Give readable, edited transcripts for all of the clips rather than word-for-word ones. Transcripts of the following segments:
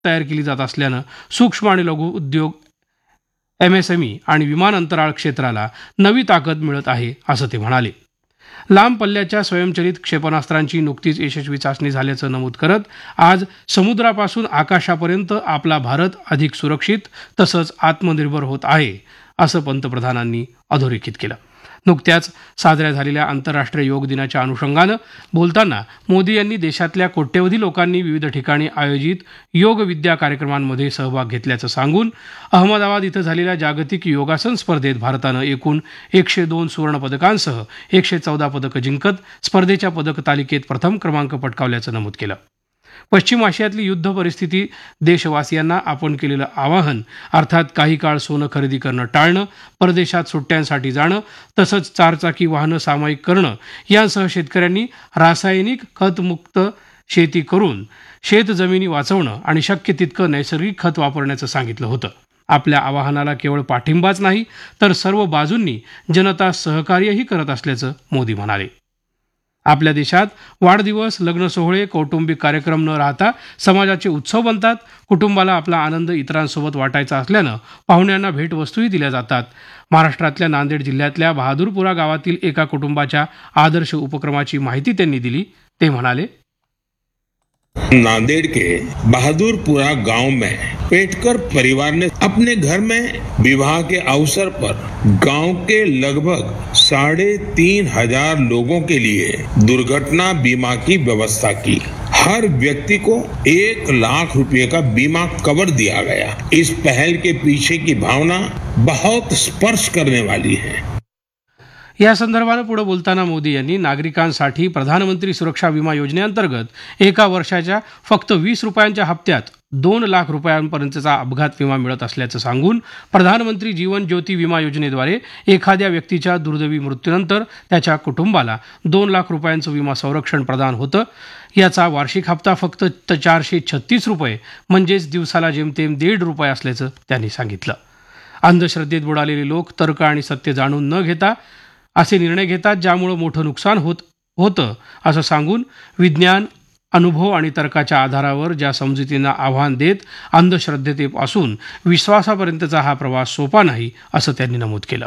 तयार केली जात असल्यानं सूक्ष्म आणि लघु उद्योग, MSME आणि विमान अंतराळ क्षेत्राला नवी ताकद मिळत आहे, असं ते म्हणाले. लांब पल्ल्याच्या स्वयंचलित क्षेपणास्त्रांची नुकतीच यशस्वी चाचणी झाल्याचं नमूद करत आज समुद्रापासून आकाशापर्यंत आपला भारत अधिक सुरक्षित तसंच आत्मनिर्भर होत आहे, असं पंतप्रधानांनी अधोरेखित केलं. नुकत्याच साजऱ्या झालेल्या आंतरराष्ट्रीय योग दिनाच्या अनुषंगानं बोलताना मोदी यांनी देशातल्या कोट्यवधी लोकांनी विविध ठिकाणी आयोजित योग विद्या कार्यक्रमांमध्ये सहभाग घेतल्याचं सांगून अहमदाबाद इथं झालेल्या जागतिक योगासन स्पर्धेत भारतानं एकूण 102 सुवर्णपदकांसह 114 पदकं जिंकत स्पर्धेच्या पदक तालिकेत प्रथम क्रमांक पटकावल्याचं नमूद केलं. पश्चिम आशियातली युद्ध परिस्थिती, देशवासियांना आपण केलेलं आवाहन अर्थात काही काळ सोनं खरेदी करणं टाळणं, परदेशात सुट्ट्यांसाठी जाणं तसंच चारचाकी वाहनं सामायिक करणं यांसह शेतकऱ्यांनी रासायनिक खतमुक्त शेती करून शेतजमिनी वाचवणं आणि शक्य तितकं नैसर्गिक खत वापरण्याचं सांगितलं होतं. आपल्या आवाहनाला केवळ पाठिंबाच नाही तर सर्व बाजूंनी जनता सहकार्यही करत असल्याचं मोदी म्हणाले. आपल्या देशात वाढदिवस, लग्न सोहळे, कौटुंबिक कार्यक्रम न राहता समाजाचे उत्सव बनतात. कुटुंबाला आपला आनंद इतरांसोबत वाटायचा असल्यानं पाहुण्यांना भेटवस्तूही दिल्या जातात. महाराष्ट्रातल्या नांदेड जिल्ह्यातल्या बहादूरपुरा गावातील एका कुटुंबाच्या आदर्श उपक्रमाची माहिती त्यांनी दिली. ते म्हणाले, नांदेड़ के बहादुरपुरा गांव में पेटकर परिवार ने अपने घर में विवाह के अवसर पर गांव के लगभग 3,500 लोगों के लिए दुर्घटना बीमा की व्यवस्था की. हर व्यक्ति को 1 लाख रुपए का बीमा कवर दिया गया. इस पहल के पीछे की भावना बहुत स्पर्श करने वाली है. या संदर्भानं पुढे बोलताना मोदी यांनी नागरिकांसाठी प्रधानमंत्री सुरक्षा विमा योजनेअंतर्गत एका वर्षाच्या फक्त 20 रुपयांच्या हप्त्यात 2 लाख रुपयांपर्यंतचा अपघात विमा मिळत असल्याचं सांगून प्रधानमंत्री जीवन ज्योती विमा योजनेद्वारे एखाद्या व्यक्तीच्या दुर्दैवी मृत्यूनंतर त्याच्या कुटुंबाला 2 लाख रुपयांचं विमा संरक्षण प्रदान होतं. याचा वार्षिक हप्ता फक्त 436 रुपये म्हणजेच दिवसाला जेमतेम 1.5 रुपये असल्याचं त्यांनी सांगितलं. अंधश्रद्धेत बुडालेले लोक तर्क आणि सत्य जाणून न घेता असे निर्णय घेतात ज्यामुळे मोठं नुकसान होतं असं सांगून विज्ञान, अनुभव आणि तर्काच्या आधारावर ज्या समजुतींना आव्हान देत अंधश्रद्धेपासून विश्वासापर्यंतचा हा प्रवास सोपा नाही असं त्यांनी नमूद केलं.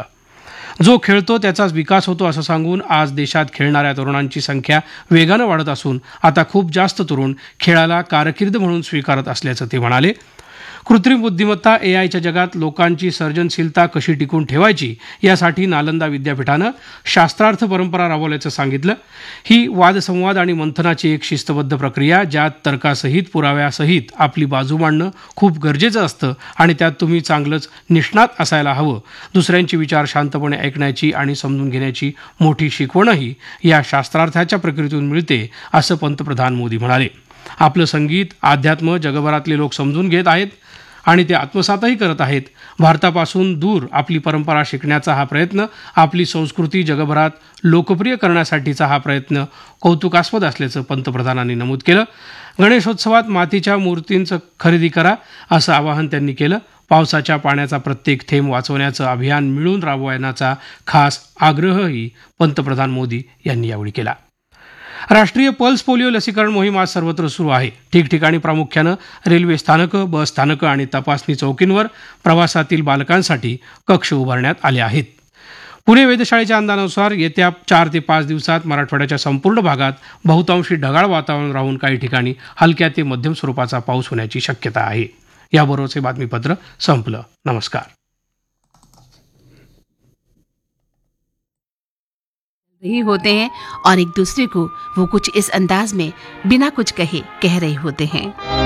जो खेळतो त्याचाच विकास होतो असं सांगून आज देशात खेळणाऱ्या तरुणांची संख्या वेगानं वाढत असून आता खूप जास्त तरुण खेळाला कारकीर्द म्हणून स्वीकारत असल्याचं ते म्हणाले. कृत्रिम बुद्धिमत्ता, AIच्या जगात लोकांची सर्जनशीलता कशी टिकून ठेवायची यासाठी नालंदा विद्यापीठानं शास्त्रार्थ परंपरा राबवल्याचं सांगितलं. ही वादसंवाद आणि मंथनाची एक शिस्तबद्ध प्रक्रिया ज्यात तर्कासहित, पुराव्यासहित आपली बाजू मांडणं खूप गरजेचं असतं आणि त्यात तुम्ही चांगलंच निष्णात असायला हवं. दुसऱ्यांचे विचार शांतपणे ऐकण्याची आणि समजून घेण्याची मोठी शिकवणही या शास्त्रार्थाच्या प्रक्रियेतून मिळते असं पंतप्रधान मोदी म्हणाले. आपलं संगीत, अध्यात्म जगभरातले लोक समजून घेत आहेत आणि ते आत्मसातही करत आहेत. भारतापासून दूर आपली परंपरा शिकण्याचा हा प्रयत्न, आपली संस्कृती जगभरात लोकप्रिय करण्यासाठीचा हा प्रयत्न कौतुकास्पद असल्याचं पंतप्रधानांनी नमूद केलं. गणेशोत्सवात मातीच्या मूर्तींचं खरेदी करा असं आवाहन त्यांनी केलं. पावसाच्या पाण्याचा प्रत्येक थेंब वाचवण्याचं अभियान मिळून राबवण्याचा खास आग्रहही पंतप्रधान मोदी यांनी यावेळी केला. राष्ट्रीय पल्स पोलिओ लसीकरण मोहीम आज सर्वत्र सुरू आहे. ठिकठिकाणी प्रामुख्यानं रेल्वे स्थानकं, बस स्थानकं आणि तपासणी चौकींवर प्रवासातील बालकांसाठी कक्ष उभारण्यात आले आहेत. पुणे वेधशाळेच्या अंदाजानुसार येत्या 4 ते 5 दिवसात मराठवाड्याच्या संपूर्ण भागात बहुतांशी ढगाळ वातावरण राहून काही ठिकाणी हलक्या ते मध्यम स्वरूपाचा पाऊस होण्याची शक्यता आहे. याबरोबरचे बातमीपत्र संपलं. नमस्कार. ही होते हैं और एक दूसरे को वो कुछ इस अंदाज में बिना कुछ कहे कह रहे होते हैं.